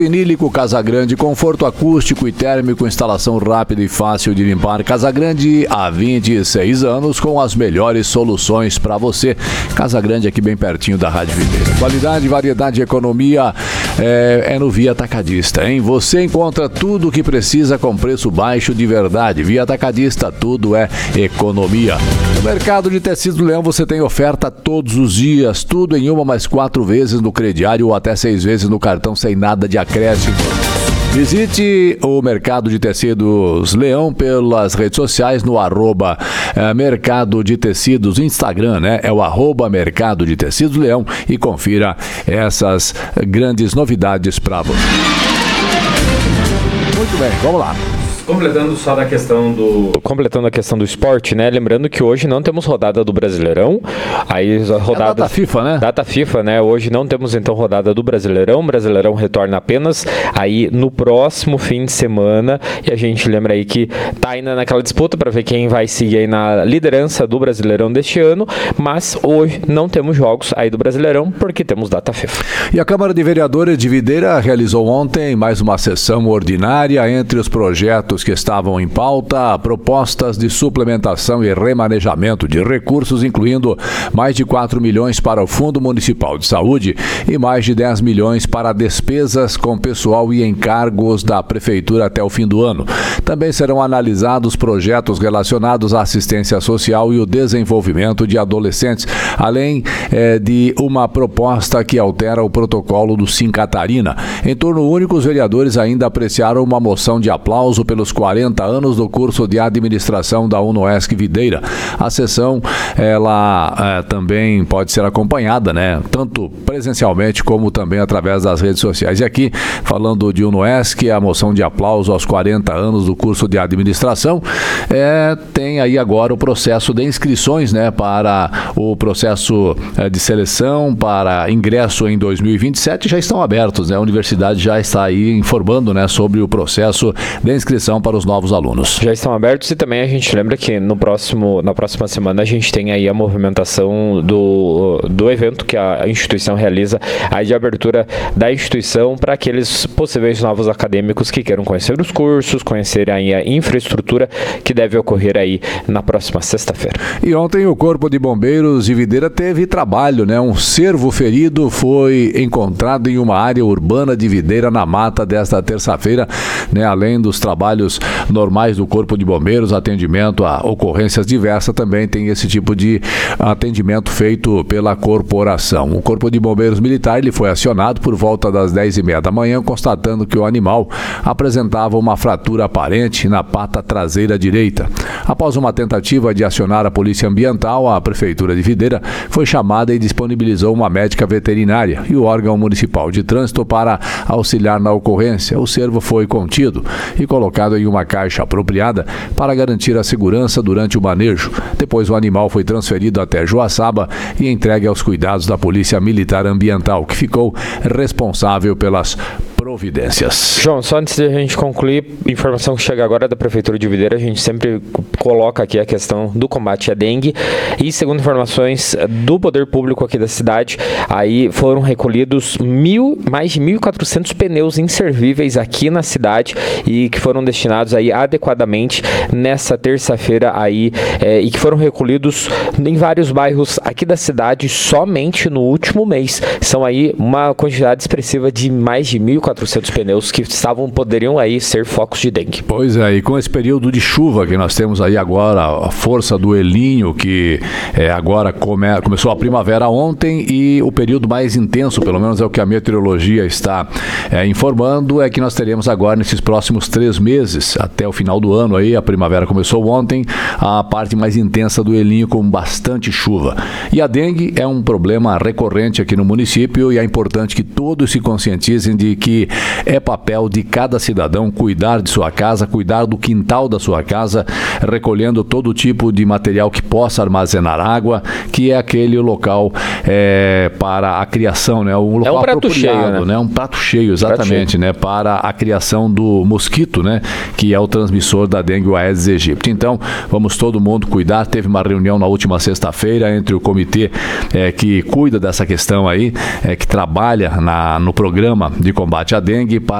Vinílico Casagrande, conforto acústico e térmico, instalação rápida e fácil de limpar. Casagrande há 26 anos com as melhores soluções para você. Casagrande aqui bem pertinho da Rádio Videira. Qualidade, variedade e economia é no Via Atacadista, hein? Você encontra tudo o que precisa com preço baixo de verdade. Via Atacadista, tudo é economia. No mercado de tecidos Leão você tem oferta todos os dias, tudo em 1 mais 4 vezes no crediário ou até 6 vezes no cartão sem nada de acréscimo. Visite o Mercado de Tecidos Leão pelas redes sociais no @Mercado de Tecidos, Instagram, né? É o @Mercado de Tecidos Leão e confira essas grandes novidades para você. Muito bem, vamos lá. Completando a questão do esporte, né? Lembrando que hoje não temos rodada do Brasileirão. Aí a rodada data FIFA, né? Data FIFA, né? Hoje não temos então rodada do Brasileirão. O Brasileirão retorna apenas aí no próximo fim de semana. E a gente lembra aí que tá ainda naquela disputa para ver quem vai seguir aí na liderança do Brasileirão deste ano. Mas hoje não temos jogos aí do Brasileirão porque temos data FIFA. E a Câmara de Vereadores de Videira realizou ontem mais uma sessão ordinária. Entre os projetos que estavam em pauta, propostas de suplementação e remanejamento de recursos, incluindo mais de 4 milhões para o Fundo Municipal de Saúde e mais de 10 milhões para despesas com pessoal e encargos da Prefeitura até o fim do ano. Também serão analisados projetos relacionados à assistência social e o desenvolvimento de adolescentes, além de uma proposta que altera o protocolo do Sim Catarina. Em turno único, os vereadores ainda apreciaram uma moção de aplauso pelos 40 anos do curso de administração da UNOESC Videira. A sessão, ela também pode ser acompanhada, né? Tanto presencialmente como também através das redes sociais. E aqui, falando de UNOESC, a moção de aplauso aos 40 anos do curso de administração, tem aí agora o processo de inscrições, né? Para o processo de seleção para ingresso em 2027 já estão abertos, né? A universidade já está aí informando, né? Sobre o processo de inscrição para os novos alunos. Já estão abertos e também a gente lembra que na próxima semana a gente tem aí a movimentação do evento que a instituição realiza, aí de abertura da instituição para aqueles possíveis novos acadêmicos que queiram conhecer os cursos, conhecer aí a infraestrutura que deve ocorrer aí na próxima sexta-feira. E ontem o Corpo de Bombeiros de Videira teve trabalho, né? Um cervo ferido foi encontrado em uma área urbana de Videira na mata desta terça-feira, né? Além dos trabalhos normais do Corpo de Bombeiros, atendimento a ocorrências diversas, também tem esse tipo de atendimento feito pela corporação. O Corpo de Bombeiros Militar ele foi acionado por volta das 10h30 da manhã, constatando que o animal apresentava uma fratura aparente na pata traseira direita. Após uma tentativa de acionar a Polícia Ambiental, a Prefeitura de Videira foi chamada e disponibilizou uma médica veterinária e o órgão municipal de trânsito para auxiliar na ocorrência. O cervo foi contido e colocado em uma caixa apropriada para garantir a segurança durante o manejo. Depois o animal foi transferido até Joaçaba e entregue aos cuidados da Polícia Militar Ambiental, que ficou responsável pelas providências. João, só antes de a gente concluir, informação que chega agora da Prefeitura de Videira, a gente sempre coloca aqui a questão do combate à dengue e, segundo informações do poder público aqui da cidade, aí foram recolhidos mais de 1.400 pneus inservíveis aqui na cidade e que foram destinados aí adequadamente nessa terça-feira aí e que foram recolhidos em vários bairros aqui da cidade somente no último mês. São aí uma quantidade expressiva de mais de 1.400 pneus que poderiam aí ser focos de dengue. Pois é, e com esse período de chuva que nós temos aí agora, a força do El Niño, que agora começou a primavera ontem e o período mais intenso, pelo menos é o que a meteorologia está informando, é que nós teremos agora nesses próximos 3 meses, até o final do ano aí, a primavera começou ontem, a parte mais intensa do El Niño com bastante chuva. E a dengue é um problema recorrente aqui no município e é importante que todos se conscientizem de que é papel de cada cidadão cuidar de sua casa, cuidar do quintal da sua casa, recolhendo todo tipo de material que possa armazenar água, que é aquele local para a criação, né? Um local prato cheio, né? Um prato cheio, exatamente, né? Para a criação do mosquito, né? Que é o transmissor da dengue, o Aedes aegypti. Então, vamos todo mundo cuidar. Teve uma reunião na última sexta-feira entre o comitê que cuida dessa questão aí, que trabalha no programa de combate à dengue para